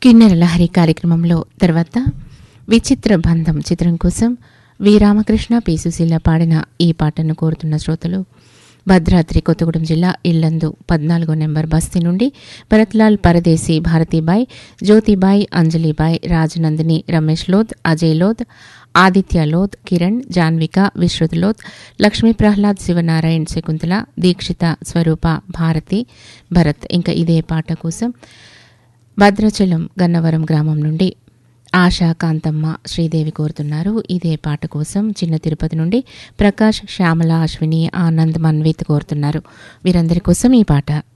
కిన్నెర లహరి కార్యక్రమంలో తర్వాత విచిత్ర బంధం చిత్రం కోసం వి రామకృష్ణ పి సుశీల పాడిన ఈ పాటను కోరుతున్న శ్రోతలు భద్రాద్రి కొత్తగూడెం జిల్లా ఇల్లందు 14 నెంబర్ బస్తీ నుండి భరత్లాల్ పరదేశీ భారతీబాయ్ జ్యోతిబాయ్ అంజలిబాయ్ రాజనందిని రమేష్ లోద్ అజయ్ లోద్ ఆదిత్య లోద్ కిరణ్ జాన్విక విశ్రుత్ లోద్ లక్ష్మీ ప్రహ్లాద్ శివనారాయణ్ శకుంతల దీక్షిత స్వరూప భారతి భరత్. ఇంకా ఇదే పాట కోసం భద్రాచలం గన్నవరం గ్రామం నుండి ఆశా కాంతమ్మ శ్రీదేవి కోరుతున్నారు. ఇదే పాట కోసం చిన్న తిరుపతి నుండి ప్రకాష్ శ్యామల అశ్విని ఆనంద్ మన్విత్ కోరుతున్నారు. వీరందరి కోసం ఈ పాట.